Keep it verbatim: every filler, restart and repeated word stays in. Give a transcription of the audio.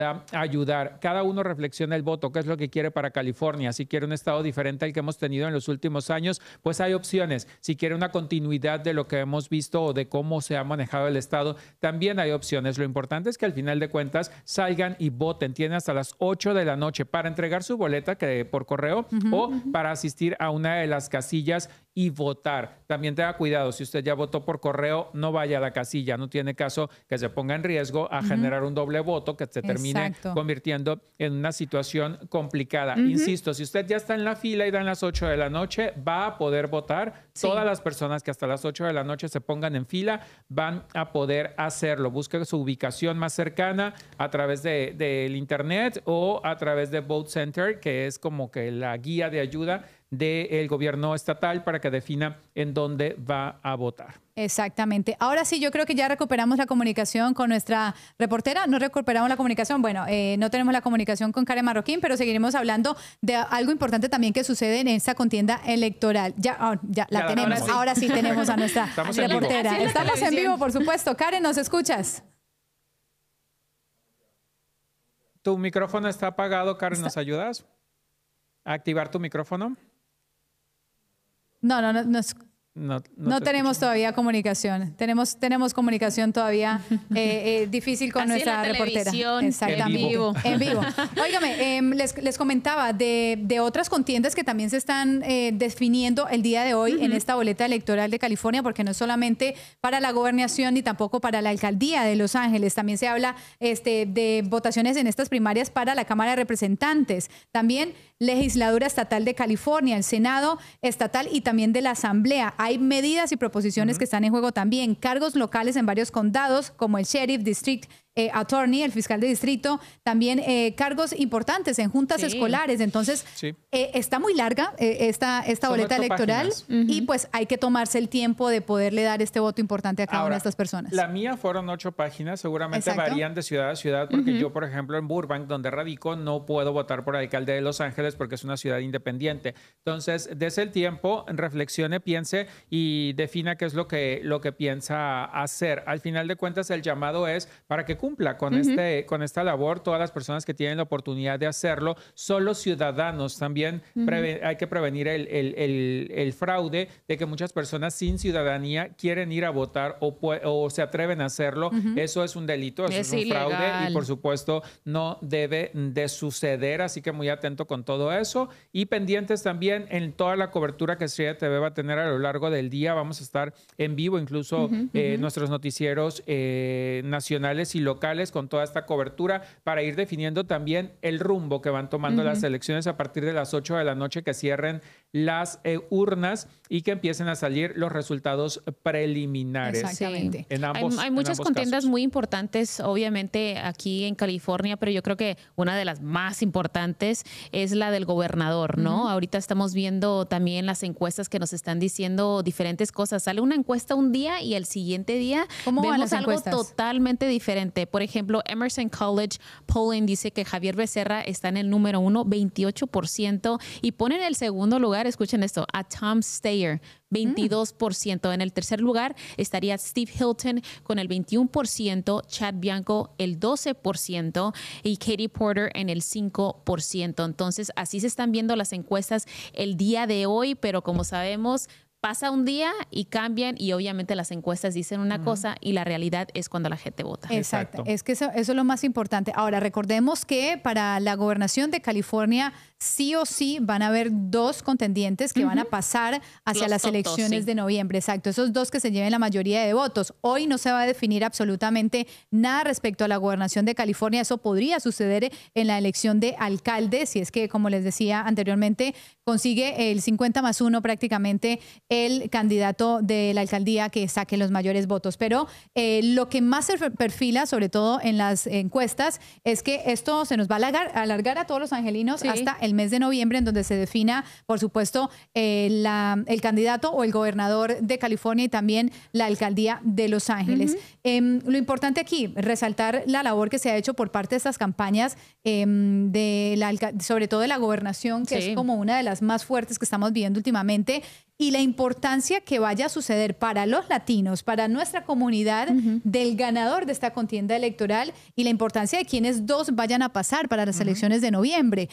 ayudar. Cada uno reflexiona el voto, qué es lo que quiere para California. Si quiere un estado diferente al que hemos tenido en los últimos años, pues hay opciones. Si quiere una continuidad de lo que hemos visto o de cómo se ha manejado el estado, también hay opciones. Lo importante es que al final de cuentas salgan y voten. Tienen hasta las ocho de la noche para entregar su boleta que por correo uh-huh, o uh-huh. para asistir a una de las casillas y votar. También tenga cuidado, si usted ya votó por correo, no vaya a la casilla. No tiene caso que se ponga en riesgo a uh-huh. generar un doble voto que se termine Exacto. convirtiendo en una situación complicada. Uh-huh. Insisto, si usted ya está en la fila y dan las ocho de la noche, va a poder votar. Sí. Todas las personas que hasta las ocho de la noche se pongan en fila van a poder hacerlo. Busque su ubicación más cercana a través de, del internet o a través de Vote Center, que es como que la guía de ayuda del gobierno estatal para que defina en dónde va a votar. Exactamente. Ahora sí, yo creo que ya recuperamos la comunicación con nuestra reportera. No recuperamos la comunicación. Bueno, eh, no tenemos la comunicación con Karen Marroquín, pero seguiremos hablando de algo importante también que sucede en esta contienda electoral. Ya, oh, ya la ya tenemos. Ahora sí. ahora sí tenemos a nuestra Estamos reportera. En Estamos en vivo, por supuesto. Karen, ¿nos escuchas? Tu micrófono está apagado, Karen. ¿Nos ayudas a activar tu micrófono? No, no, no, no, no, no, no tenemos escucho. todavía comunicación. Tenemos, tenemos comunicación todavía eh, eh, difícil con Así nuestra la reportera. Exactamente. En vivo. En vivo. Óigame, eh, les, les comentaba de, de otras contiendas que también se están eh, definiendo el día de hoy uh-huh. en esta boleta electoral de California, porque no es solamente para la gobernación ni tampoco para la alcaldía de Los Ángeles. También se habla este, de votaciones en estas primarias para la Cámara de Representantes. También legislatura estatal de California, el Senado estatal y también de la Asamblea. Hay medidas y proposiciones uh-huh. que están en juego también. Cargos locales en varios condados, como el Sheriff District eh, Attorney, el fiscal de distrito. También eh, cargos importantes en juntas sí. escolares. Entonces, sí. eh, está muy larga eh, esta, esta boleta electoral uh-huh. y pues hay que tomarse el tiempo de poderle dar este voto importante a cada Ahora, una de estas personas. La mía fueron ocho páginas. Seguramente Exacto. varían de ciudad a ciudad porque uh-huh. yo, por ejemplo, en Burbank, donde radico, no puedo votar por alcalde de Los Ángeles porque es una ciudad independiente. Entonces, dese el tiempo, reflexione, piense y defina qué es lo que, lo que piensa hacer. Al final de cuentas, el llamado es para que cumpla con, uh-huh. este, con esta labor. Todas las personas que tienen la oportunidad de hacerlo son los ciudadanos. También uh-huh. preve- hay que prevenir el, el, el, el fraude de que muchas personas sin ciudadanía quieren ir a votar o, pu- o se atreven a hacerlo. Uh-huh. Eso es un delito, eso es, es un ilegal. fraude y por supuesto no debe de suceder. Así que muy atento con todo eso y pendientes también en toda la cobertura que Estrella T V va a tener a lo largo del día. Vamos a estar en vivo, incluso uh-huh, eh, uh-huh. nuestros noticieros eh, nacionales y locales con toda esta cobertura para ir definiendo también el rumbo que van tomando uh-huh. las elecciones a partir de las ocho de la noche, que cierren las eh, urnas y que empiecen a salir los resultados preliminares. Exactamente. En ambos, hay, hay muchas en ambos contiendas casos. muy importantes, obviamente, aquí en California, pero yo creo que una de las más importantes es la del gobernador, ¿no? Uh-huh. Ahorita estamos viendo también las encuestas que nos están diciendo diferentes cosas. Sale una encuesta un día y el siguiente día vemos algo encuestas? totalmente diferente. Por ejemplo, Emerson College Polling dice que Javier Becerra está en el número uno, veintiocho por ciento, y pone en el segundo lugar, escuchen esto, a Tom Steyer, veintidós por ciento. Mm. En el tercer lugar estaría Steve Hilton con el veintiuno por ciento, Chad Bianco el doce por ciento y Katie Porter en el cinco por ciento. Entonces, así se están viendo las encuestas el día de hoy, pero como sabemos, pasa un día y cambian y obviamente las encuestas dicen una uh-huh. cosa y la realidad es cuando la gente vota. Exacto. Exacto. Es que eso, eso es lo más importante. Ahora, recordemos que para la gobernación de California sí o sí van a haber dos contendientes que uh-huh. van a pasar hacia Los las tontos, elecciones sí. de noviembre. Exacto. Esos dos que se lleven la mayoría de votos. Hoy no se va a definir absolutamente nada respecto a la gobernación de California. Eso podría suceder en la elección de alcalde, si es que, como les decía anteriormente, consigue el cincuenta más uno prácticamente el candidato de la alcaldía que saque los mayores votos. Pero eh, lo que más se perfila, sobre todo en las encuestas, es que esto se nos va a alargar, alargar a todos los angelinos sí. hasta el mes de noviembre, en donde se defina, por supuesto, eh, la, el candidato o el gobernador de California y también la alcaldía de Los Ángeles. Uh-huh. Eh, lo importante aquí, resaltar la labor que se ha hecho por parte de estas campañas, eh, de la, sobre todo de la gobernación, que sí. es como una de las más fuertes que estamos viviendo últimamente. y la importancia que vaya a suceder para los latinos, para nuestra comunidad, uh-huh. del ganador de esta contienda electoral y la importancia de quienes dos vayan a pasar para las uh-huh. elecciones de noviembre.